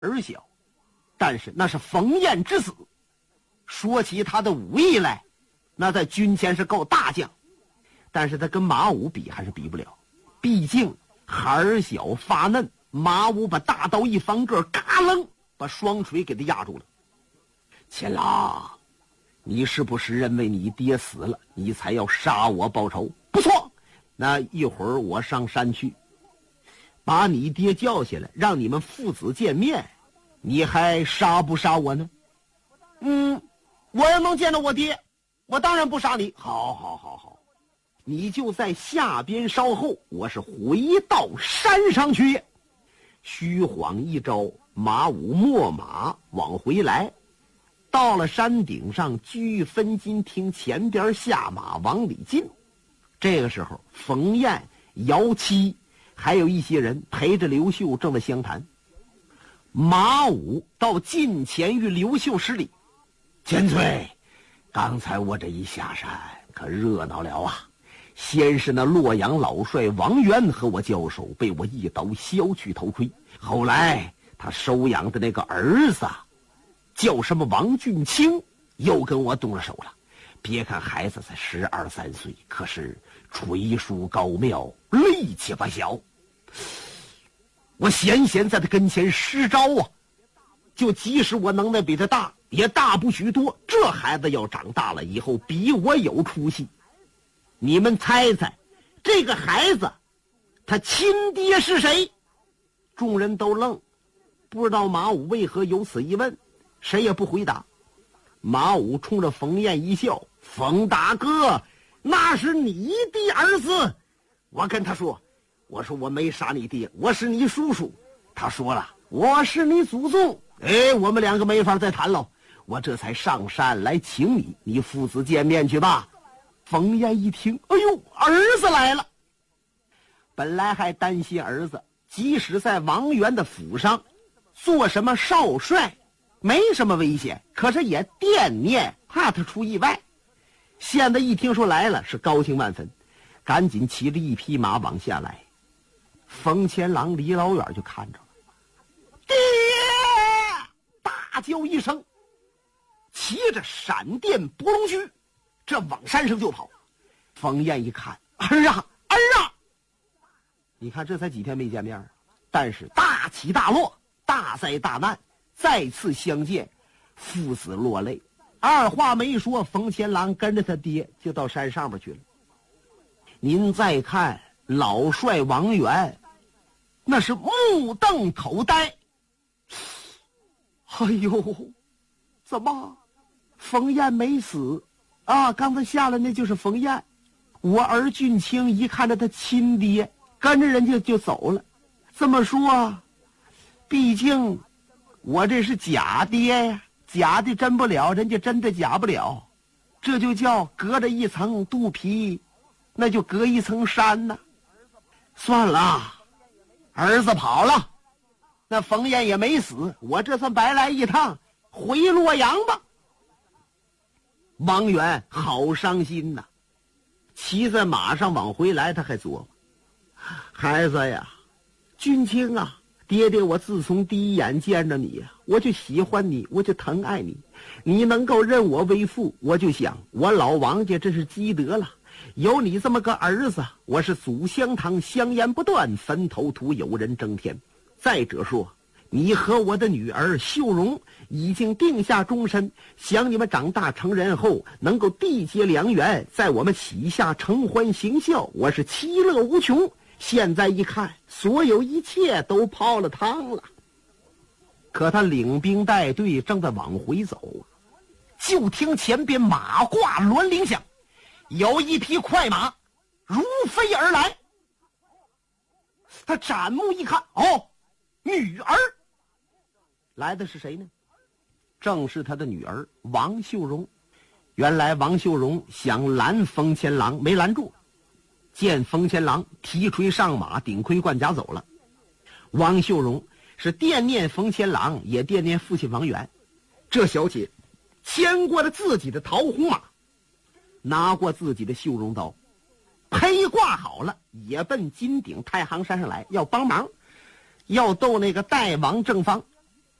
儿小，但是那是冯彦之子。说起他的武艺来，那在军前是够大将，但是他跟马武比还是比不了。毕竟孩儿小发嫩，马武把大刀一翻个，嘎楞把双锤给他压住了。钱郎，你是不是认为你爹死了，你才要杀我报仇？不错，那一会儿我上山去，把你爹叫下来，让你们父子见面，你还杀不杀我呢？我要能见到我爹，我当然不杀你。好，你就在下边稍后，我是回到山上去。虚晃一招，马武秣马往回来，到了山顶上，居分金厅前边下马往里进。这个时候，冯彦、姚七还有一些人陪着刘秀正在相谈。马武到近前与刘秀施礼：“千岁，刚才我这一下山可热闹了啊！先是那洛阳老帅王元和我交手，被我一刀削去头盔。后来他收养的那个儿子叫什么王俊卿，又跟我动了手了。别看孩子才12、13岁，可是锤术高妙，力气不小。我险在他跟前失招啊！就即使我能耐比他大，也大不许多。这孩子要长大了以后，比我有出息。你们猜猜，这个孩子他亲爹是谁？”众人都愣，不知道马武为何有此一问，谁也不回答。马武冲着冯彦一笑：“冯大哥，那是你的儿子。我跟他说，我说我没杀你爹，我是你叔叔。他说了，我是你祖宗。我们两个没法再谈了。我这才上山来请你，你父子见面去吧。”冯彦一听，哎呦，儿子来了。本来还担心儿子即使在王元的府上做什么少帅没什么危险，可是也惦念怕他出意外。现在一听说来了，是高兴万分，赶紧骑着一匹马往下来。冯乾郎离老远就看着了，爹！大叫一声，骑着闪电拨龙须，这往山上就跑。冯彦一看，儿啊！你看这才几天没见面，但是大起大落，大灾大难，再次相见，父子落泪。二话没说，冯乾郎跟着他爹就到山上边去了。您再看老帅王元，那是目瞪口呆。哎呦，怎么冯彦没死啊？刚才下来那就是冯彦。我儿俊卿一看着他亲爹跟着人家就走了。这么说，毕竟我这是假爹呀，假的真不了，人家真的假不了，这就叫隔着一层肚皮，那就隔一层山呢。算了，儿子跑了，那冯彦也没死，我这算白来一趟，回洛阳吧。王元好伤心呐，骑在马上往回来，他还琢磨：孩子呀，俊卿啊，爹爹我自从第一眼见着你呀，我就喜欢你，我就疼爱你。你能够认我为父，我就想我老王家真是积德了，有你这么个儿子，我是祖香堂香烟不断，坟头土有人争天。再者说，你和我的女儿秀荣已经定下终身，想你们长大成人后能够缔结良缘，在我们旗下承欢行孝，我是其乐无穷。现在一看，所有一切都泡了汤了。可他领兵带队正在往回走，就听前边马挂銮铃响，有一匹快马如飞而来。他展目一看，哦，女儿来的是谁呢？正是他的女儿王秀荣。原来王秀荣想拦冯乾郎，没拦住，见冯乾郎提锤上马，顶盔贯甲走了。王秀荣是惦念冯乾郎，也惦念父亲王元。这小姐牵过了自己的桃红马，拿过自己的秀荣刀，胚挂好了，也奔金顶太行山上来，要帮忙，要斗那个代王正方。